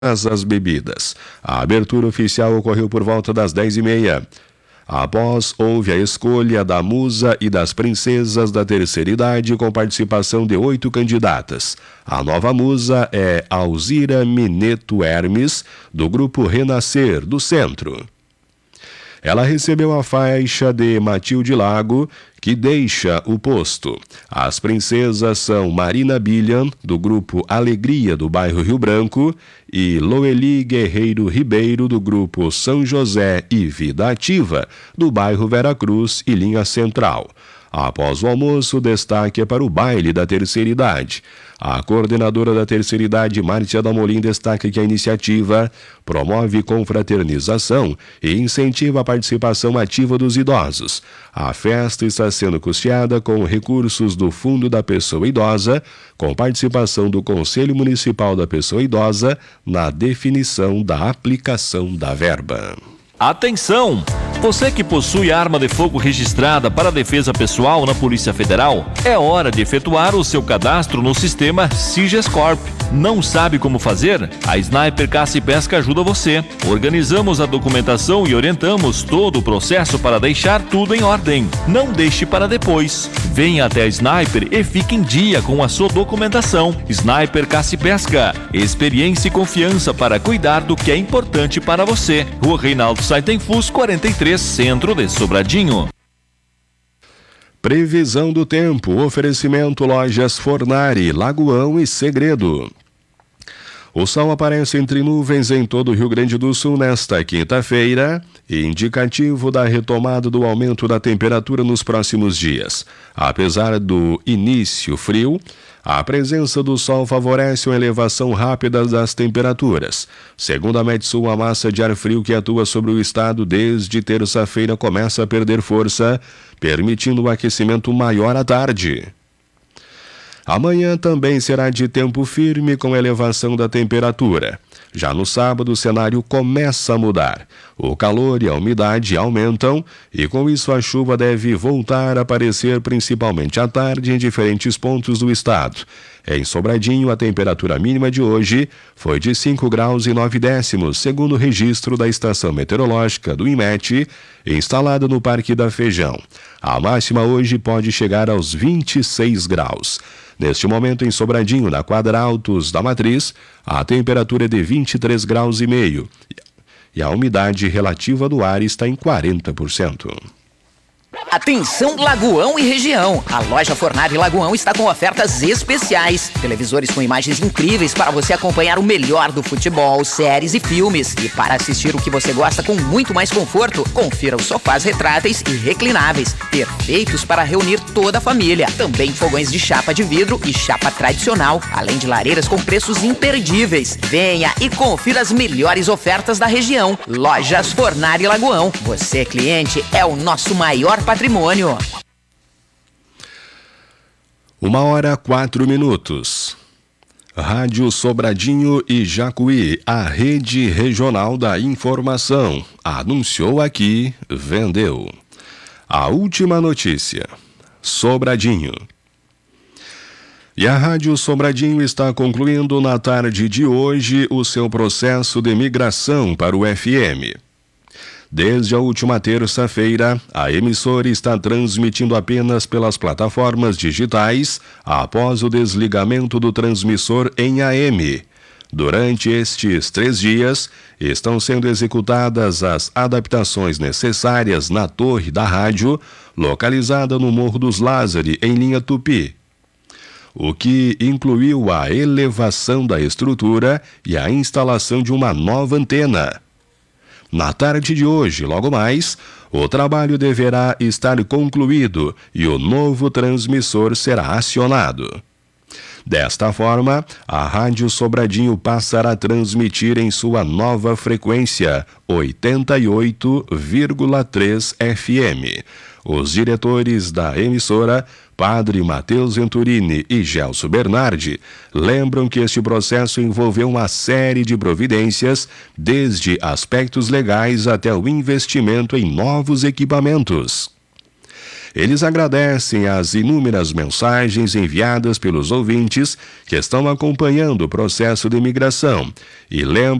as bebidas. A abertura oficial ocorreu por volta das 10h30. Após, houve a escolha da musa e das princesas da terceira idade com participação de 8 candidatas. A nova musa é Alzira Mineto Hermes, do grupo Renascer, do Centro. Ela recebeu a faixa de Matilde Lago, que deixa o posto. As princesas são Marina Billian, do grupo Alegria, do bairro Rio Branco, e Loeli Guerreiro Ribeiro, do grupo São José e Vida Ativa, do bairro Vera Cruz e Linha Central. Após o almoço, o destaque é para o baile da terceira idade. A coordenadora da terceira idade, Márcia Damolin, destaca que a iniciativa promove confraternização e incentiva a participação ativa dos idosos. A festa está sendo custeada com recursos do Fundo da Pessoa Idosa, com participação do Conselho Municipal da Pessoa Idosa na definição da aplicação da verba. Atenção! Você que possui arma de fogo registrada para defesa pessoal na Polícia Federal, é hora de efetuar o seu cadastro no sistema Sigescorp. Não sabe como fazer? A Sniper Caça e Pesca ajuda você. Organizamos a documentação e orientamos todo o processo para deixar tudo em ordem. Não deixe para depois. Venha até a Sniper e fique em dia com a sua documentação. Sniper Caça e Pesca. Experiência e confiança para cuidar do que é importante para você. Rua Reinaldo Saitenfus, 43, Centro de Sobradinho. Previsão do tempo, oferecimento Lojas Fornari, Lagoão e Segredo. O sol aparece entre nuvens em todo o Rio Grande do Sul nesta quinta-feira, indicativo da retomada do aumento da temperatura nos próximos dias. Apesar do início frio, a presença do sol favorece uma elevação rápida das temperaturas. Segundo a Metsul, a massa de ar frio que atua sobre o estado desde terça-feira começa a perder força, permitindo um aquecimento maior à tarde. Amanhã também será de tempo firme com elevação da temperatura. Já no sábado, o cenário começa a mudar. O calor e a umidade aumentam e, com isso, a chuva deve voltar a aparecer principalmente à tarde em diferentes pontos do estado. Em Sobradinho, a temperatura mínima de hoje foi de 5 graus e 9 décimos, segundo o registro da Estação Meteorológica do IMET, instalada no Parque da Feijão. A máxima hoje pode chegar aos 26 graus. Neste momento, em Sobradinho, na quadra Altos da Matriz, a temperatura é de 23 graus e meio e a umidade relativa do ar está em 40%. Atenção Lagoão e região, a loja Fornari Lagoão está com ofertas especiais, televisores com imagens incríveis para você acompanhar o melhor do futebol, séries e filmes, e para assistir o que você gosta com muito mais conforto, confira os sofás retráteis e reclináveis, perfeitos para reunir toda a família, também fogões de chapa de vidro e chapa tradicional, além de lareiras com preços imperdíveis. Venha e confira as melhores ofertas da região. Lojas Fornari Lagoão, você cliente é o nosso maior patrimônio. 1h04. Rádio Sobradinho e Jacuí, a rede regional da informação. Anunciou aqui, vendeu. A última notícia. Sobradinho. E a Rádio Sobradinho está concluindo na tarde de hoje o seu processo de migração para o FM. Desde a última terça-feira, a emissora está transmitindo apenas pelas plataformas digitais após o desligamento do transmissor em AM. Durante estes 3 dias, estão sendo executadas as adaptações necessárias na torre da rádio, localizada no Morro dos Lázari, em linha Tupi, o que incluiu a elevação da estrutura e a instalação de uma nova antena. Na tarde de hoje, logo mais, o trabalho deverá estar concluído e o novo transmissor será acionado. Desta forma, a Rádio Sobradinho passará a transmitir em sua nova frequência, 88,3 FM. Os diretores da emissora, Padre Matheus Venturini e Gelson Bernardi, lembram que este processo envolveu uma série de providências, desde aspectos legais até o investimento em novos equipamentos. Eles agradecem as inúmeras mensagens enviadas pelos ouvintes que estão acompanhando o processo de imigração e lembram